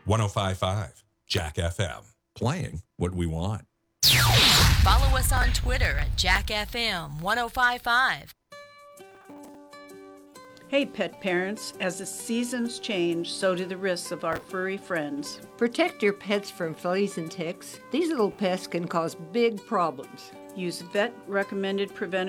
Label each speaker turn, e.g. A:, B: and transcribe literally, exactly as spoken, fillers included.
A: one oh five point five Jack F M.
B: Playing what we want.
C: Follow us on Twitter at Jack F M one oh five point five.
D: Hey, pet parents, as the seasons change, so do the risks of our furry friends.
E: Protect your pets from fleas and ticks. These little pests can cause big problems.
D: Use vet-recommended preventative